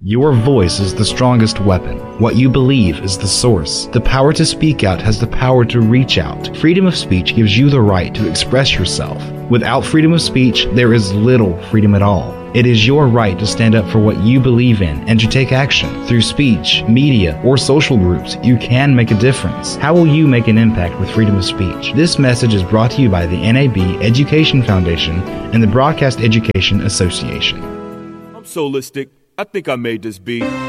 Your voice is the strongest weapon. What you believe is the source. The power to speak out has the power to reach out. Freedom of speech gives you the right to express yourself. Without freedom of speech, there is little freedom at all. It is your right to stand up for what you believe in and to take action. Through speech, media, or social groups, you can make a difference. How will you make an impact with freedom of speech? This message is brought to you by the NAB Education Foundation and the Broadcast Education Association. I'm Solistic. I think I made this beat.